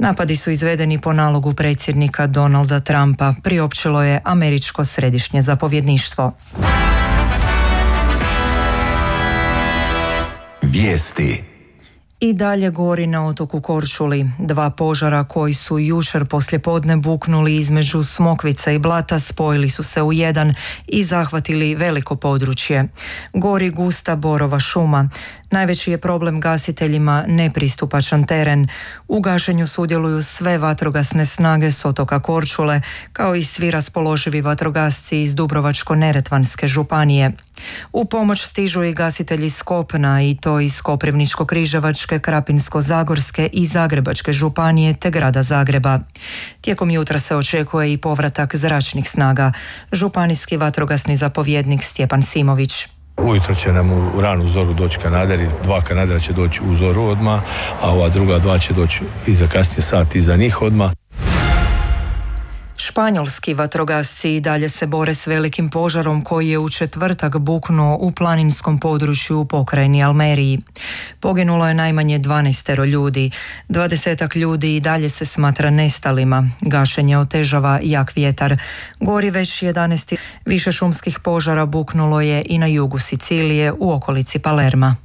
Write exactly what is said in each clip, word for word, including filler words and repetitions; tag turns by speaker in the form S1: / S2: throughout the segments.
S1: Napadi su izvedeni po nalogu predsjednika Donalda Trumpa, priopćilo je američko središnje zapovjedništvo.
S2: Vijesti.
S1: I dalje gori na otoku Korčuli. Dva požara koji su jučer poslijepodne buknuli između Smokvice i Blata spojili su se u jedan i zahvatili veliko područje. Gori gusta borova šuma. Najveći je problem gasiteljima nepristupačan teren. U gašenju sudjeluju sve vatrogasne snage s otoka Korčule, kao i svi raspoloživi vatrogasci iz Dubrovačko-neretvanske županije. U pomoć stižu i gasitelji s kopna, i to iz Koprivničko-križevačke, Krapinsko-zagorske i Zagrebačke županije te grada Zagreba. Tijekom jutra se očekuje i povratak zračnih snaga. Županijski vatrogasni zapovjednik Stjepan Simović.
S3: Ujutro će nam u ranu zoru doći kanaderi, dva kanadera će doći u zoru odmah, a ova druga dva će doći iza kasnije sat iza njih odmah.
S1: Španjolski vatrogasci i dalje se bore s velikim požarom koji je u četvrtak buknuo u planinskom području u pokrajini Almeriji. Poginulo je najmanje dvanaestero ljudi. Dvadesetak ljudi i dalje se smatra nestalima. Gašenje otežava jak vjetar. Gori već jedanaest. Više šumskih požara buknulo je i na jugu Sicilije u okolici Palerma.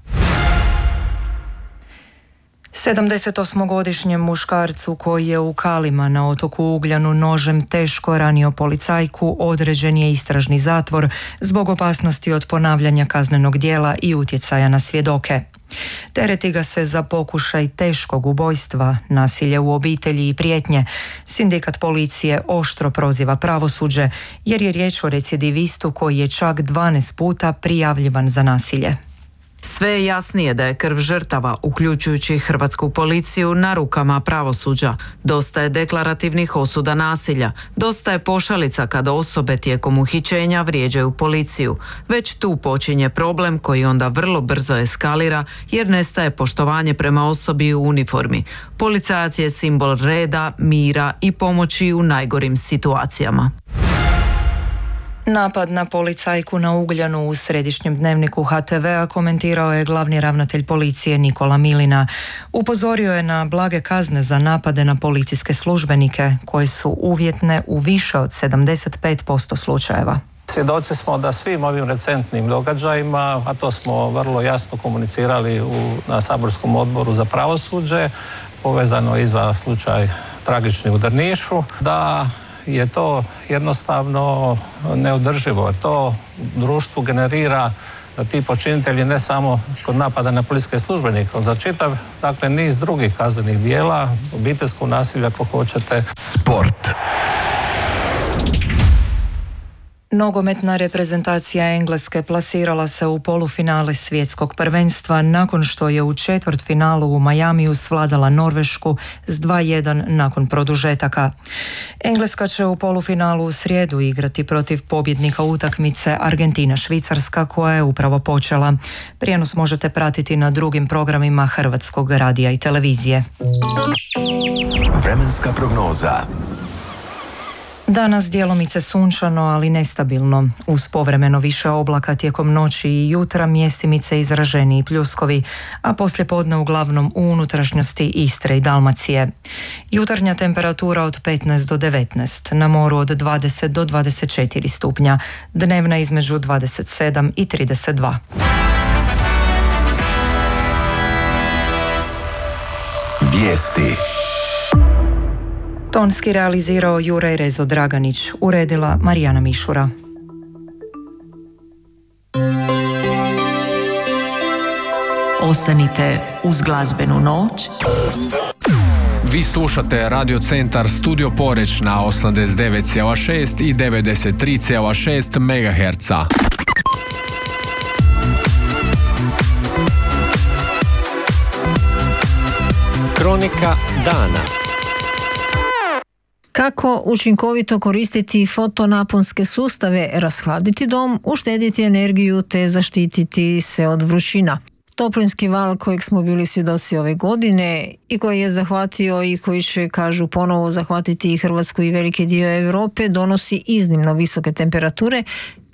S1: sedamdesetosmogodišnjem muškarcu koji je u Kalima na otoku Ugljanu nožem teško ranio policajku određen je istražni zatvor zbog opasnosti od ponavljanja kaznenog djela i utjecaja na svjedoke. Tereti ga se za pokušaj teškog ubojstva, nasilje u obitelji i prijetnje. Sindikat policije oštro proziva pravosuđe jer je riječ o recidivistu koji je čak dvanaest puta prijavljivan za nasilje.
S4: Sve je jasnije da je krv žrtava, uključujući hrvatsku policiju, na rukama pravosuđa. Dosta je deklarativnih osuda nasilja. Dosta je pošalica kada osobe tijekom uhićenja vrijeđaju policiju. Već tu počinje problem koji onda vrlo brzo eskalira jer nestaje poštovanje prema osobi u uniformi. Policajac je simbol reda, mira i pomoći u najgorim situacijama.
S1: Napad na policajku na Ugljanu u središnjem dnevniku ha te vea komentirao je glavni ravnatelj policije Nikola Milina. Upozorio je na blage kazne za napade na policijske službenike koje su uvjetne u više od sedamdeset pet posto slučajeva.
S5: Svjedoci smo da svim ovim recentnim događajima, a to smo vrlo jasno komunicirali u, na saborskom odboru za pravosuđe, povezano i za slučaj tragični u Drnišu, da je to jednostavno neodrživo. To društvu generira da ti počinitelji ne samo kod napada na policijske službenike, za čitav, dakle, niz drugih kaznenih dijela, obiteljskog nasilja, ako hoćete.
S2: Sport.
S1: Nogometna reprezentacija Engleske plasirala se u polufinale svjetskog prvenstva nakon što je u četvrtfinalu u Majamiju svladala Norvešku s dva jedan nakon produžetaka. Engleska će u polufinalu u srijedu igrati protiv pobjednika utakmice Argentina-Švicarska koja je upravo počela. Prijenos možete pratiti na drugim programima Hrvatskog radija i televizije.
S2: Vremenska prognoza.
S1: Danas djelomice sunčano, ali nestabilno. Uz povremeno više oblaka tijekom noći i jutra mjestimice izraženiji pljuskovi, a poslijepodne uglavnom u unutrašnjosti Istre i Dalmacije. Jutarnja temperatura od petnaest do devetnaest, na moru od dvadeset do dvadeset četiri stupnja, dnevna između dvadeset sedam i trideset dva.
S2: Vijesti.
S1: Tonski realizirao Juraj Rezo Draganić, uredila Marijana Mišura.
S6: Ostanite uz glazbenu noć.
S7: Vi slušate Radio Centar Studio Poreć na osamdeset devet zarez šest i devedeset tri zarez šest megaherca.
S8: Kronika dana.
S9: Kako učinkovito koristiti fotonaponske sustave, rashladiti dom, uštediti energiju te zaštititi se od vrućina. Toplinski val kojeg smo bili svjedoci ove godine i koji je zahvatio i koji će, kažu, ponovo zahvatiti i Hrvatsku i veliki dio Europe, donosi iznimno visoke temperature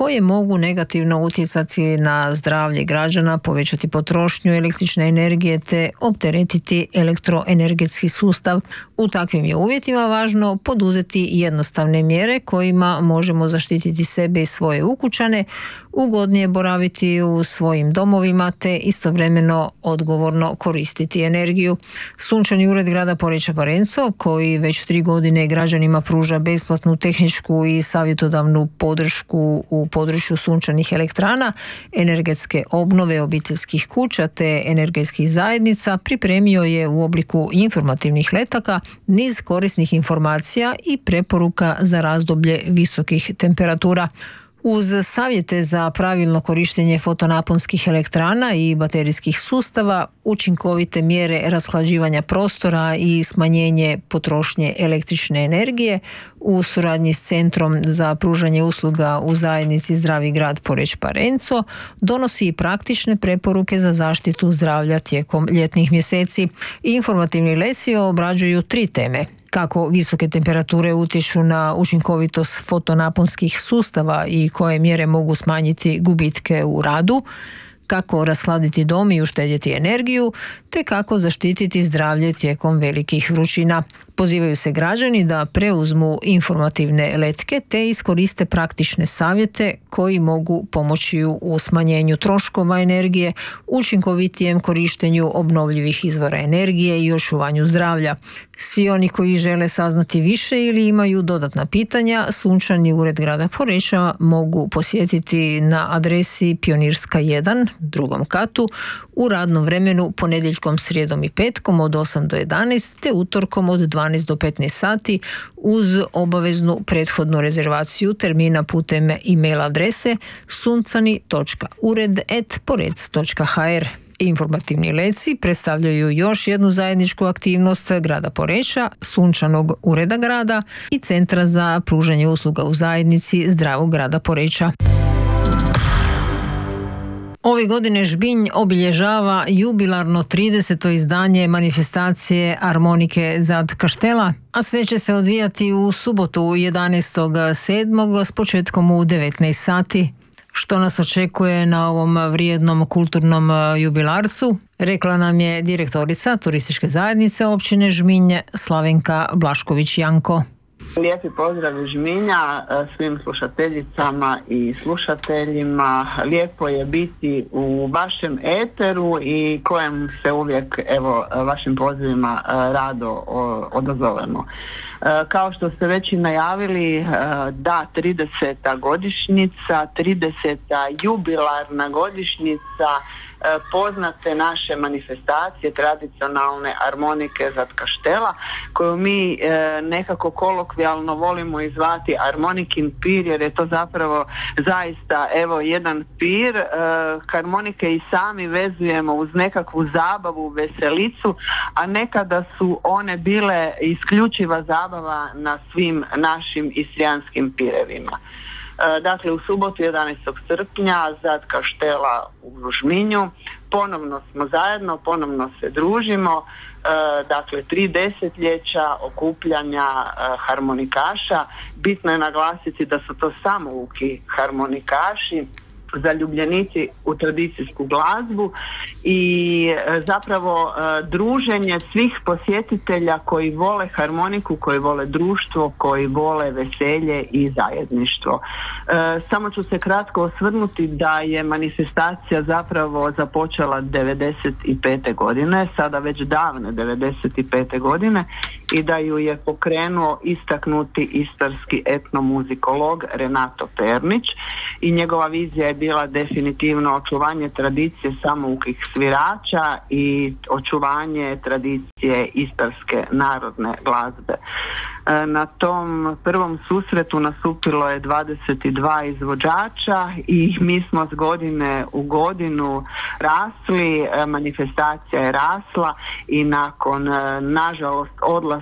S9: koje mogu negativno utjecati na zdravlje građana, povećati potrošnju električne energije te opteretiti elektroenergetski sustav. U takvim je uvjetima važno poduzeti jednostavne mjere kojima možemo zaštititi sebe i svoje ukućane, ugodnije boraviti u svojim domovima te istovremeno odgovorno koristiti energiju. Sunčani ured grada Poreča Parenco, koji već tri godine građanima pruža besplatnu tehničku i savjetodavnu podršku u području sunčanih elektrana, energetske obnove obiteljskih kuća te energetskih zajednica, pripremio je u obliku informativnih letaka niz korisnih informacija i preporuka za razdoblje visokih temperatura. Uz savjete za pravilno korištenje fotonaponskih elektrana i baterijskih sustava, učinkovite mjere rashlađivanja prostora i smanjenje potrošnje električne energije, u suradnji s Centrom za pružanje usluga u zajednici Zdravi grad Poreč Parenco, donosi i praktične preporuke za zaštitu zdravlja tijekom ljetnih mjeseci. Informativni leci obrađuju tri teme: kako visoke temperature utječu na učinkovitost fotonaponskih sustava i koje mjere mogu smanjiti gubitke u radu, kako rashladiti dom i uštedjeti energiju, te kako zaštititi zdravlje tijekom velikih vrućina. Pozivaju se građani da preuzmu informativne letke te iskoriste praktične savjete koji mogu pomoći u smanjenju troškova energije, učinkovitijem korištenju obnovljivih izvora energije i očuvanju zdravlja. Svi oni koji žele saznati više ili imaju dodatna pitanja, Sunčani ured grada Poreča mogu posjetiti na adresi Pionirska jedan, drugom katu, u radnom vremenu ponedjeljkom, srijedom i petkom od osam do jedanaest te utorkom od dvanaest do petnaest sati uz obaveznu prethodnu rezervaciju termina putem e-mail adrese suncani točka ured at porec točka ha er. Informativni leci predstavljaju još jednu zajedničku aktivnost grada Poreča, Sunčanog ureda grada i Centra za pružanje usluga u zajednici Zdravog grada Poreča. Ove godine Žbinj obilježava jubilarno trideseto izdanje manifestacije Armonike Zad Kaštela, a sve će se odvijati u subotu jedanaestog sedmog s početkom u devetnaest sati. Što nas očekuje na ovom vrijednom kulturnom jubilarcu, rekla nam je direktorica turističke zajednice općine Žminj Slavenka Blašković-Janko.
S10: Lijepi pozdrav iz Žminja svim slušateljicama i slušateljima. Lijepo je biti u vašem eteru i kojem se uvijek evo vašim pozivima rado odazovemo. Kao što ste već i najavili, da, trideseta godišnjica, trideseta jubilarna godišnjica poznate naše manifestacije tradicionalne Armonike Zad Kaštela, koju mi nekako kolokvijalno volimo i zvati Armonikin pir, jer je to zapravo zaista evo jedan pir. Harmonike i sami vezujemo uz nekakvu zabavu, veselicu, a nekada su one bile isključiva zabava na svim našim istrijanskim pirevima. Dakle, u subotu jedanaestog srpnja Zad Kaštela u Žminju ponovno smo zajedno, ponovno se družimo, dakle tri desetljeća okupljanja harmonikaša. Bitno je naglasiti da su to samouki harmonikaši, zaljubljenici u tradicijsku glazbu i zapravo druženje svih posjetitelja koji vole harmoniku, koji vole društvo, koji vole veselje i zajedništvo. Samo ću se kratko osvrnuti da je manifestacija zapravo započela devedeset pete godine, sada već davne devedeset pete godine, i da ju je pokrenuo istaknuti istarski etnomuzikolog Renato Pernić i njegova vizija je bila definitivno očuvanje tradicije samoukih svirača i očuvanje tradicije istarske narodne glazbe. Na tom prvom susretu nastupilo je dvadeset dva izvođača i mi smo s godine u godinu rasli, manifestacija je rasla i nakon nažalost odlaska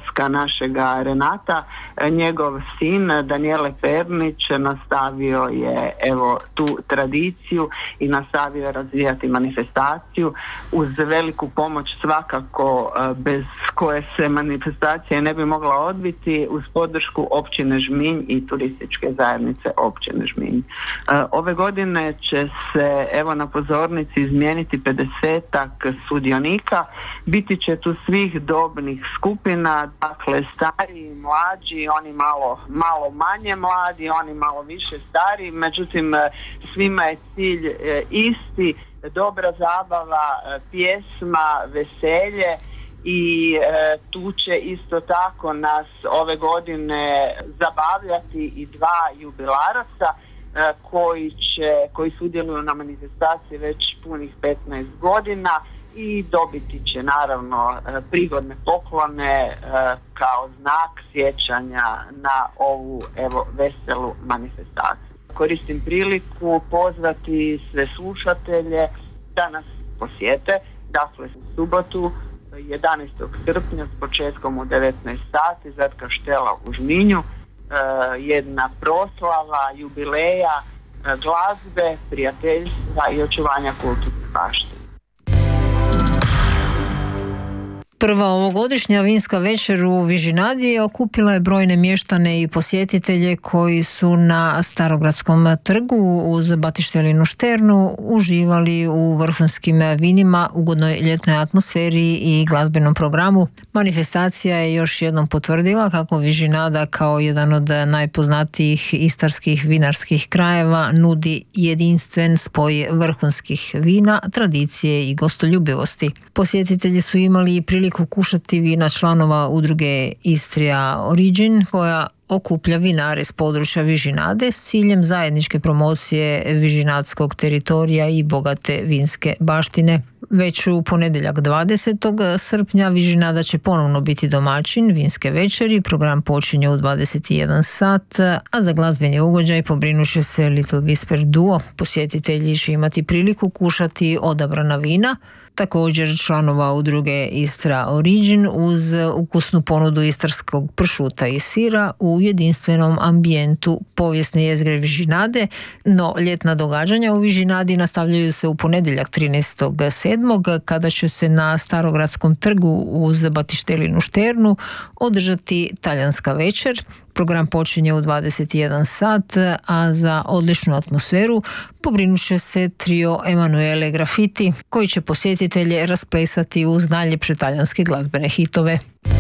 S10: odlaska našega Renata, njegov sin Daniele Pernić nastavio je evo tu tradiciju i nastavio je razvijati manifestaciju uz veliku pomoć svakako bez koje se manifestacija ne bi mogla odbiti, uz podršku općine Žminj i turističke zajednice općine Žminj. Ove godine će se evo na pozornici izmijeniti pedesetak sudionika, biti će tu svih dobnih skupina, dakle stariji, mlađi, oni malo, malo manje mladi, oni malo više stari, međutim svima je cilj isti, dobra zabava, pjesma, veselje i e, tu će isto tako nas ove godine zabavljati i dva jubilaraca e, koji, će, koji sudjeluju na manifestaciji već punih petnaest godina i dobiti će naravno prigodne poklone kao znak sjećanja na ovu evo veselu manifestaciju. Koristim priliku pozvati sve slušatelje da nas posjete, dakle u subotu jedanaestog srpnja s početkom u devetnaest sati zad Kaštela u Žminju, jedna proslava jubileja glazbe, prijateljstva i očuvanja kulturne baštine.
S9: Prva ovogodišnja vinska večer u Vižinadi okupila je brojne mještane i posjetitelje koji su na Starogradskom trgu uz Batištelinu šternu uživali u vrhunskim vinima, ugodnoj ljetnoj atmosferi i glazbenom programu. Manifestacija je još jednom potvrdila kako Vižinada kao jedan od najpoznatijih istarskih vinarskih krajeva nudi jedinstven spoj vrhunskih vina, tradicije i gostoljubivosti. Posjetitelji su imali priliku kušati vina članova udruge Istria Origin, koja okuplja vinare s područja Vižinade s ciljem zajedničke promocije vižinadskog teritorija i bogate vinske baštine. Već u ponedjeljak dvadesetog srpnja Vižinada će ponovno biti domaćin vinske večeri. Program počinje u dvadeset jedan sat, a za glazbeni ugođaj pobrinut će se Little Whisper duo. Posjetitelji će imati priliku kušati odabrana vina, također članova udruge Istra Origin uz ukusnu ponudu istarskog pršuta i sira u jedinstvenom ambijentu povijesne jezgre Vižinade, no ljetna događanja u Vižinadi nastavljaju se u ponedjeljak trinaestog sedmog kada će se na Starogradskom trgu uz Batištelinu šternu održati talijanska večer. Program počinje u dvadeset jedan sat, a za odličnu atmosferu pobrinut će se trio Emanuele Graffiti, koji će posjetitelje rasplesati uz najljepše talijanske glazbene hitove.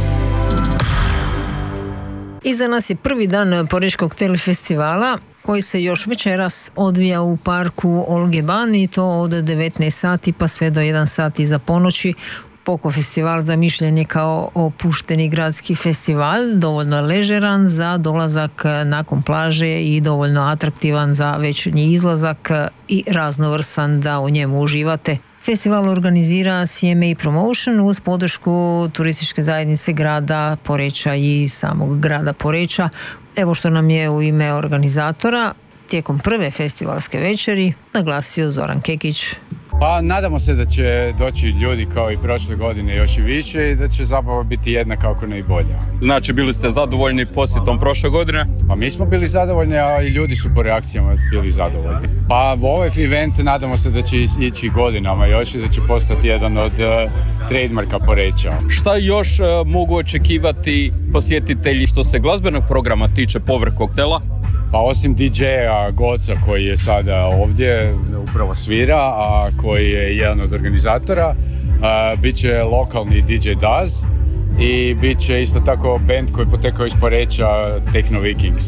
S9: Iza nas je prvi dan Porečkog telefestivala, koji se još večeras odvija u parku Olge Ban i to od devetnaest sati pa sve do jedan sat iza ponoći. Poko festival zamišljen je kao opušteni gradski festival, dovoljno ležeran za dolazak nakon plaže i dovoljno atraktivan za večernji izlazak i raznovrsan da u njemu uživate. Festival organizira C M A Promotion uz podršku turističke zajednice grada Poreča i samog grada Poreča. Evo što nam je u ime organizatora tijekom prve festivalske večeri naglasio Zoran Kekić.
S11: Pa nadamo se da će doći ljudi kao i prošle godine još i više i da će zabava biti jednaka ako ne i bolja.
S12: Znači bili ste zadovoljni posjetom prošle godine?
S11: Pa mi smo bili zadovoljni, a i ljudi su po reakcijama bili zadovoljni. Pa ovaj event nadamo se da će ići godinama još i da će postati jedan od uh, trademarka Poreča.
S12: Šta još uh, mogu očekivati posjetitelji što se glazbenog programa tiče povrh koktela?
S11: Pa osim D J-a Goca koji je sada ovdje, upravo svira, a koji je jedan od organizatora, uh, bit će lokalni D J Daz i bit će isto tako band koji potekao iz Poreča, Techno Vikings.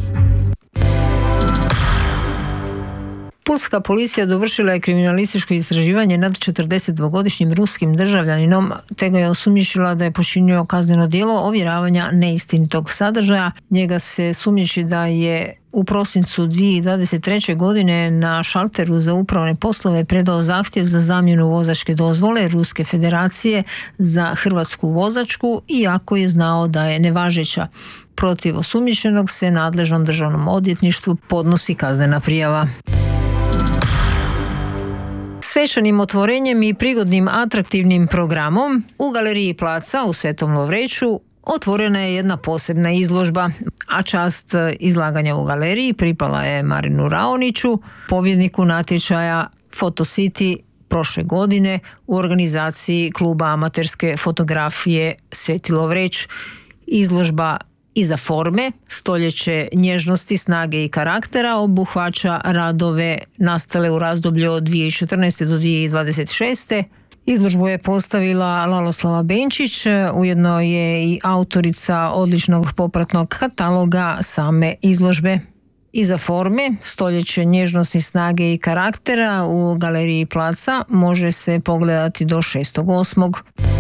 S9: Pulska policija dovršila je kriminalističko istraživanje nad četrdesetdvogodišnjim ruskim državljaninom, te ga je osumnjičila da je počinio kazneno djelo ovjeravanja neistinitog sadržaja. Njega se sumnjiči da je u prosincu dvije tisuće dvadeset treće. godine na šalteru za upravne poslove predao zahtjev za zamjenu vozačke dozvole Ruske federacije za hrvatsku vozačku, iako je znao da je nevažeća. Protiv osumnjičenog se nadležnom državnom odvjetništvu podnosi kaznena prijava. Svečanim otvorenjem i prigodnim atraktivnim programom u galeriji Placa u Svetom Lovreću otvorena je jedna posebna izložba, a čast izlaganja u galeriji pripala je Marinu Raoniću, pobjedniku natječaja Fotocity prošle godine u organizaciji kluba amaterske fotografije Sveti Lovreć. Izložba Iza forme, stoljeće nježnosti, snage i karaktera obuhvaća radove nastale u razdoblju od dvije tisuće četrnaeste do dvije tisuće dvadeset šeste. Izložbu je postavila Laloslava Benčić, ujedno je i autorica odličnog popratnog kataloga same izložbe. Iza forme, stoljeće nježnosti, snage i karaktera u galeriji Placa može se pogledati do šestog osmog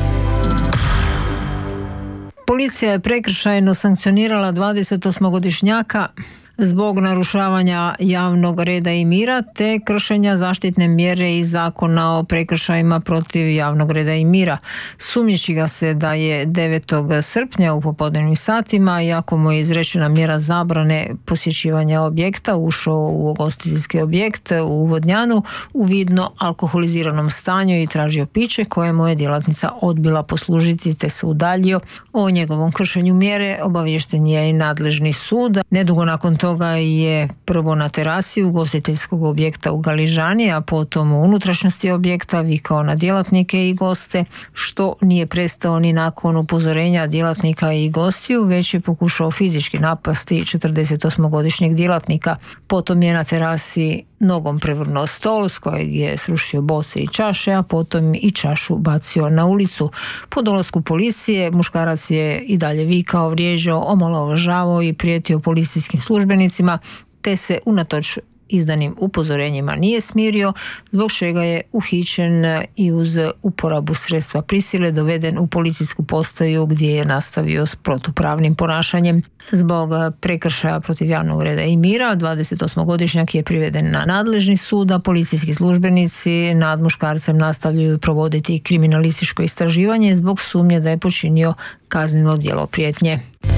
S9: Policija je prekršajno sankcionirala dvadesetosmogodišnjaka zbog narušavanja javnog reda i mira te kršenja zaštitne mjere iz Zakona o prekršajima protiv javnog reda i mira. Sumnjiči ga se da je devetog srpnja u popodnevnim satima, iako mu je izrečena mjera zabrane posjećivanja objekta, ušao u ugostiteljski objekt u Vodnjanu u vidno alkoholiziranom stanju i tražio piće koje mu je djelatnica odbila poslužiti te se udaljio. O njegovom kršenju mjere obaviješten je i nadležni sud. Nedugo nakon toga je prvo na terasi ugostiteljskog objekta u Galižani, a potom u unutrašnjosti objekta vikao na djelatnike i goste, što nije prestao ni nakon upozorenja djelatnika i gostiju, već je pokušao fizički napasti četrdesetosmogodišnjeg djelatnika. Potom je na terasi nogom prevrnuo stol s kojeg je srušio boce i čaše, a potom i čašu bacio na ulicu. Po dolasku policije muškarac je i dalje vikao, vrijeđao, omalovažavao i prijetio policijskim službenicima, te se unatoč izdanim upozorenjima nije smirio, zbog čega je uhićen i uz uporabu sredstva prisile doveden u policijsku postaju gdje je nastavio s protupravnim ponašanjem. Zbog prekršaja protiv javnog reda i mira dvadesetosmogodišnjak je priveden na nadležni sud, a policijski službenici nad muškarcem nastavljaju provoditi kriminalističko istraživanje zbog sumnje da je počinio kazneno djelo prijetnje.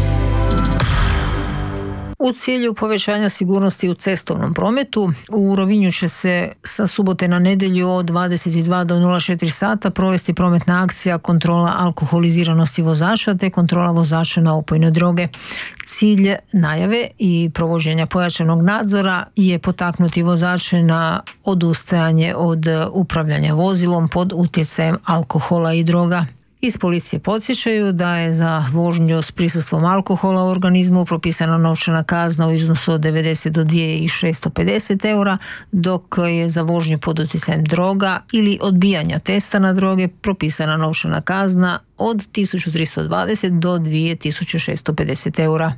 S9: U cilju povećanja sigurnosti u cestovnom prometu, u Rovinju će se sa subote na nedjelju od dvadeset dva do nula četiri sata provesti prometna akcija kontrola alkoholiziranosti vozača te kontrola vozača na opojne droge. Cilj najave i provođenja pojačanog nadzora je potaknuti vozače na odustajanje od upravljanja vozilom pod utjecajem alkohola i droga. Iz policije podsjećaju da je za vožnju s prisustvom alkohola u organizmu propisana novčana kazna u iznosu od devedeset do dvije tisuće šesto pedeset eura, dok je za vožnju pod utjecajem droga ili odbijanja testa na droge propisana novčana kazna od tisuću tristo dvadeset do dvije tisuće šesto pedeset eura.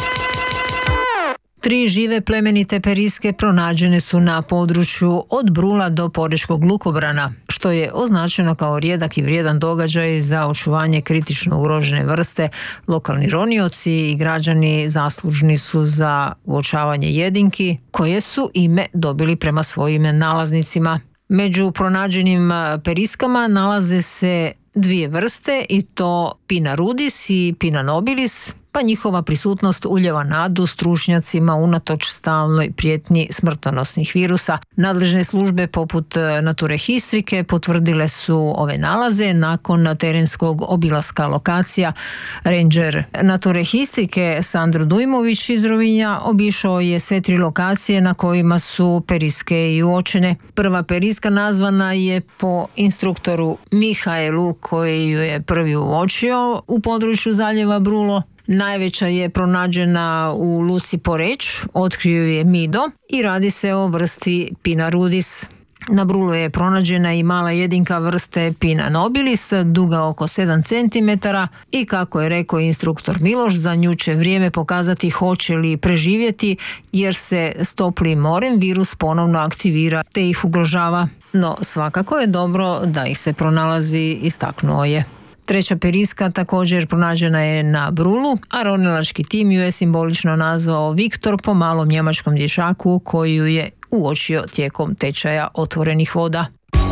S9: Tri žive plemenite periske pronađene su na području od Brula do Porečkog lukobrana, što je označeno kao rijedak i vrijedan događaj za očuvanje kritično ugrožene vrste. Lokalni ronioci i građani zaslužni su za uočavanje jedinki, koje su ime dobili prema svojim nalaznicima. Među pronađenim periskama nalaze se dvije vrste, i to Pinna rudis i Pinna nobilis, pa njihova prisutnost ulijeva nadu stručnjacima unatoč stalnoj prijetnji smrtonosnih virusa. Nadležne službe poput Naturhistrike potvrdile su ove nalaze nakon terenskog obilaska lokacija. Ranger Naturhistrike Sandro Dujmović iz Rovinja obišao je sve tri lokacije na kojima su periske i uočene. Prva periska nazvana je po instruktoru Mihaelu koji ju je prvi uočio u području zaljeva Brulo. Najveća je pronađena u luci Poreč, otkrio je Mido i radi se o vrsti Pinna rudis. Na Brulu je pronađena i mala jedinka vrste Pinna nobilis, duga oko sedam centimetara, i kako je rekao instruktor Miloš, za nju će vrijeme pokazati hoće li preživjeti, jer se s toplim morem virus ponovno aktivira te ih ugrožava. No svakako je dobro da ih se pronalazi, istaknuo je. Treća periska također pronađena je na Brulu, a ronilački tim ju je simbolično nazvao Viktor po malom njemačkom dječaku koji ju je uočio tijekom tečaja otvorenih voda.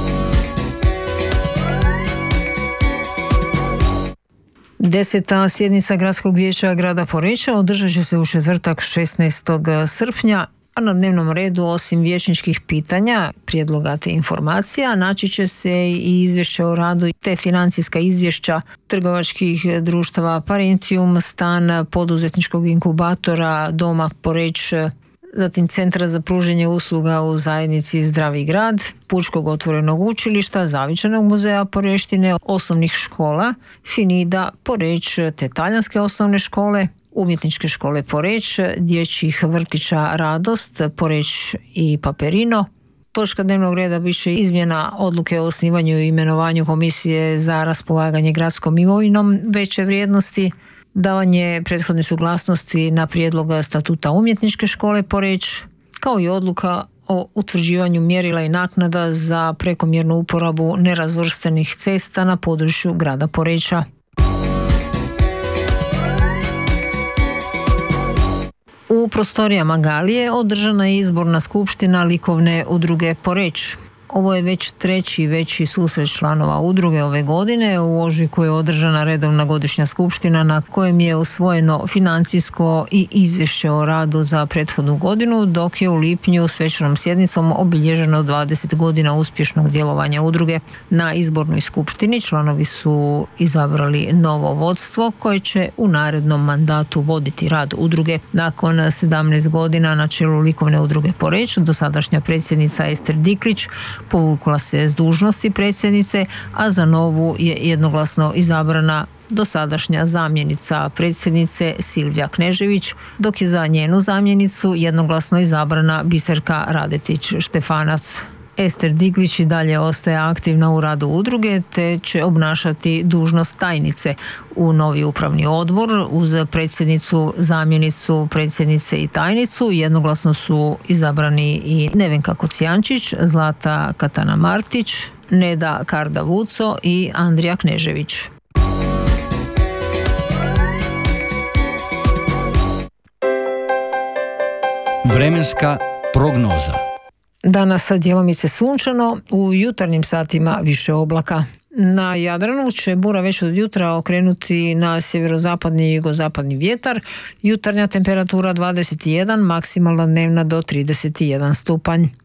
S9: Deseta sjednica Gradskog vijeća grada Poreča održat će se u četvrtak šesnaestog srpnja A na dnevnom redu, osim vijećničkih pitanja, prijedloga te informacija, naći će se i izvješće o radu te financijska izvješća trgovačkih društava Parentium, Stan, poduzetničkog inkubatora, Doma Poreč, zatim Centra za pružanje usluga u zajednici Zdravi grad, Pučkog otvorenog učilišta, Zavičajnog muzeja Poreštine, osnovnih škola, Finida, Poreč te talijanske osnovne škole, Umjetničke škole Poreč, dječjih vrtića Radost, Poreč i Paperino. Točka dnevnog reda biće izmjena odluke o osnivanju i imenovanju komisije za raspolaganje gradskom imovinom veće vrijednosti, davanje prethodne suglasnosti na prijedlog statuta Umjetničke škole Poreč, kao i odluka o utvrđivanju mjerila i naknada za prekomjernu uporabu nerazvrstanih cesta na području grada Poreča. U prostorijama Galije održana je izborna skupština likovne udruge Poreč. Ovo je već treći veći susret članova udruge ove godine. U ožujku je održana redovna godišnja skupština na kojem je usvojeno financijsko i izvješće o radu za prethodnu godinu, dok je u lipnju svečanom sjednicom obilježeno dvadeset godina uspješnog djelovanja udruge. Na izbornoj skupštini članovi su izabrali novo vodstvo koje će u narednom mandatu voditi rad udruge. Nakon sedamnaest godina na čelu likovne udruge Poreč, dosadašnja predsjednica Ester Diklić povukla se s dužnosti predsjednice, a za novu je jednoglasno izabrana dosadašnja zamjenica predsjednice Silvija Knežević, dok je za njenu zamjenicu jednoglasno izabrana Biserka Radecić-Štefanac. Ester Diglić i dalje ostaje aktivna u radu udruge te će obnašati dužnost tajnice u novi upravni odbor. Uz predsjednicu, zamjenicu predsjednice i tajnicu jednoglasno su izabrani i Nevenka Kocijančić, Zlata Katana Martić, Neda Karda Vuco i Andrija Knežević.
S13: Vremenska prognoza.
S9: Danas djelomice sunčano, u jutarnjim satima više oblaka. Na Jadranu će bura već od jutra okrenuti na sjeverozapadni i jugozapadni vjetar. Jutarnja temperatura dvadeset jedan, maksimalna dnevna do trideset jedan stupanj.